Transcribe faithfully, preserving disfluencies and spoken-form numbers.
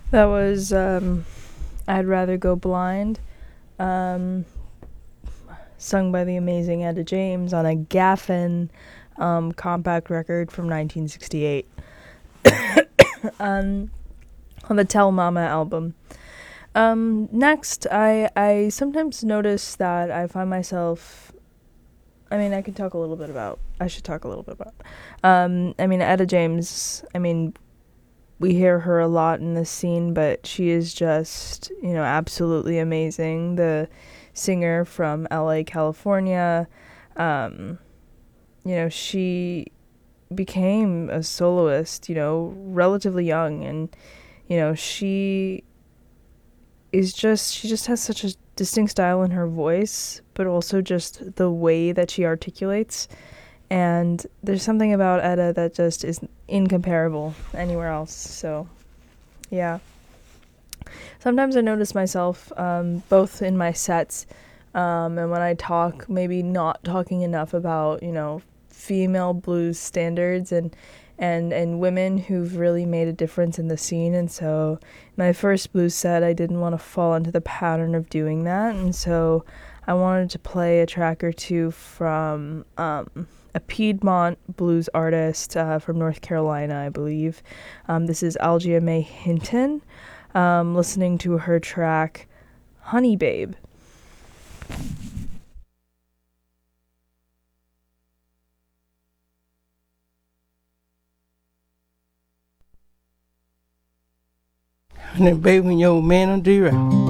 That was um, I'd Rather Go Blind, um, sung by the amazing Etta James on a Gaffen um, compact record from nineteen sixty-eight. um, on the Tell Mama album. Um, next, I, I sometimes notice that I find myself. I mean, I can talk a little bit about. I should talk a little bit about. Um, I mean, Etta James. I mean, we hear her a lot in this scene, but she is just, you know, absolutely amazing. The singer from L A, California. Um, you know, she became a soloist, you know, relatively young, and you know, she is just she just has such a distinct style in her voice, but also just the way that she articulates. And there's something about Etta that just is incomparable anywhere else. So, yeah. Sometimes I notice myself, um, both in my sets um, and when I talk, maybe not talking enough about, you know, female blues standards and and and women who've really made a difference in the scene. And so my first blues set, I didn't want to fall into the pattern of doing that, and so I wanted to play a track or two from um, a Piedmont blues artist uh, from North Carolina, I believe. Um, this is Algia May Hinton. Um, listening to her track Honey Babe. Honey, baby, when your man on D-Rap.